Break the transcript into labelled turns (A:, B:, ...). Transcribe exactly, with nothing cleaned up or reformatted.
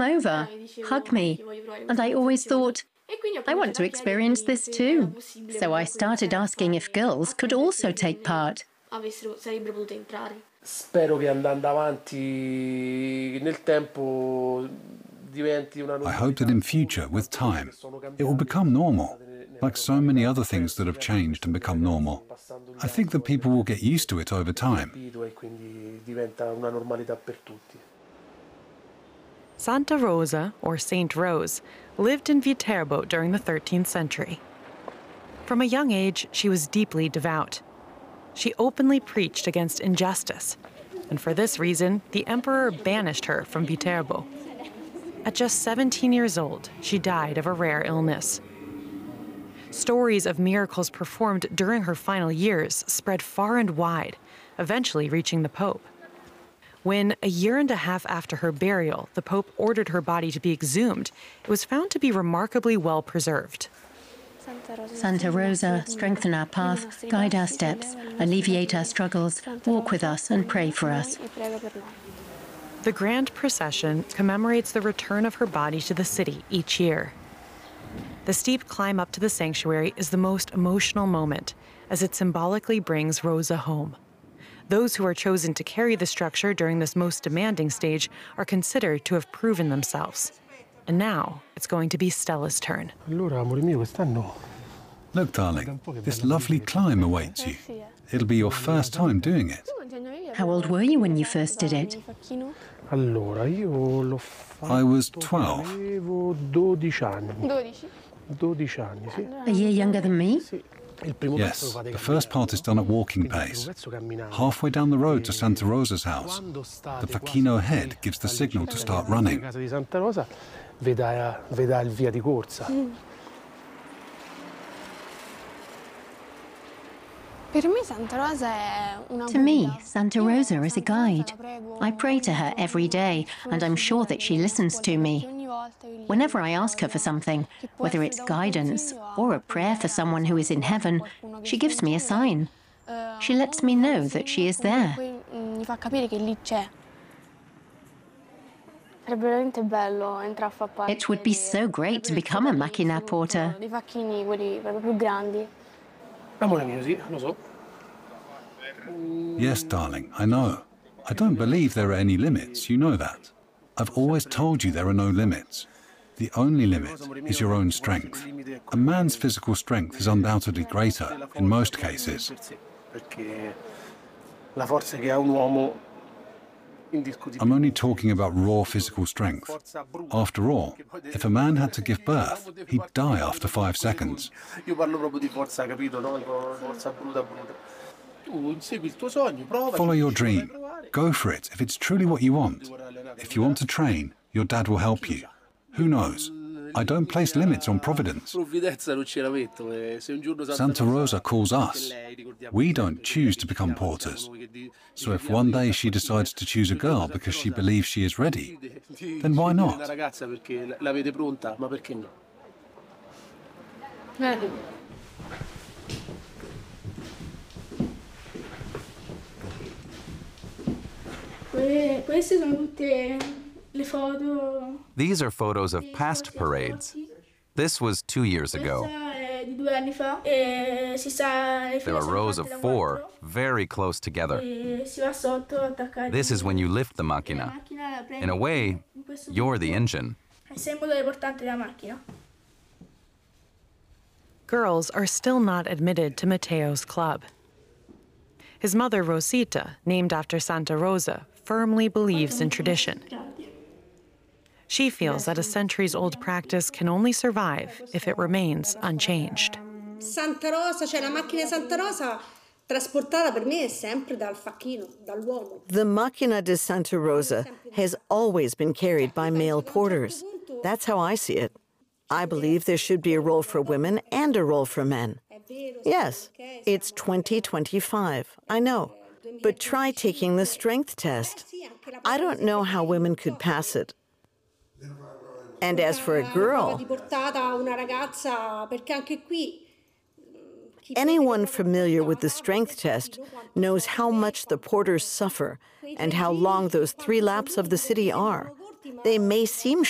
A: over, hug me. And I always thought, I want to experience this too. So I started asking if girls could also take part.
B: Spero che andando avanti nel tempo diventi una
C: I hope that in future, with time, it will become normal, like so many other things that have changed and become normal. I think that people will get used to it over time.
D: Santa Rosa, or Saint Rose, lived in Viterbo during the thirteenth century. From a young age, she was deeply devout. She openly preached against injustice, and for this reason, the emperor banished her from Viterbo. At just seventeen years old, she died of a rare illness. Stories of miracles performed during her final years spread far and wide, eventually reaching the Pope. When, a year and a half after her burial, the Pope ordered her body to be exhumed, it was found to be remarkably well preserved.
A: Santa Rosa, strengthen our path, guide our steps, alleviate our struggles, walk with us and pray for us.
D: The grand procession commemorates the return of her body to the city each year. The steep climb up to the sanctuary is the most emotional moment, as it symbolically brings Rosa home. Those who are chosen to carry the structure during this most demanding stage are considered to have proven themselves. And now it's going to be Stella's turn.
C: Look, darling, this lovely climb awaits you. It'll be your first time doing it.
A: How old were you when you first did it?
C: I was twelve.
A: A year younger than me?
C: Yes, the first part is done at walking pace. Halfway down the road to Santa Rosa's house, the facchino head gives the signal to start running.
A: To me, Santa Rosa is a guide. I pray to her every day, and I'm sure that she listens to me. Whenever I ask her for something, whether it's guidance or a prayer for someone who is in heaven, she gives me a sign. She lets me know that she is there. It would be so great to become a macchina porter.
C: Yes, darling, I know. I don't believe there are any limits, you know that. I've always told you there are no limits. The only limit is your own strength. A man's physical strength is undoubtedly greater in most cases. I'm only talking about raw physical strength. After all, if a man had to give birth, he'd die after five seconds. Follow your dream. Go for it if it's truly what you want. If you want to train, your dad will help you. Who knows? I don't place limits on Providence. Santa Rosa calls us. We don't choose to become porters. So if one day she decides to choose a girl because she believes she is ready, then why not?
E: These are photos of past parades. This was two years ago. There are rows of four, very close together. This is when you lift the macchina. In a way, you're the engine.
D: Girls are still not admitted to Matteo's club. His mother, Rosita, named after Santa Rosa, firmly believes in tradition. She feels that a centuries-old practice can only survive if it remains unchanged.
F: Santa Rosa, cioè la macchina Santa Rosa, trasportata per me è sempre dal facchino, dall'uomo.
G: The macchina di Santa Rosa has always been carried by male porters. That's how I see it. I believe there should be a role for women and a role for men. Yes, it's twenty twenty-five, I know. But try taking the strength test. I don't know how women could pass it. And as for a girl, anyone familiar with the strength test knows how much the porters suffer and how long those three laps of the city are. They may seem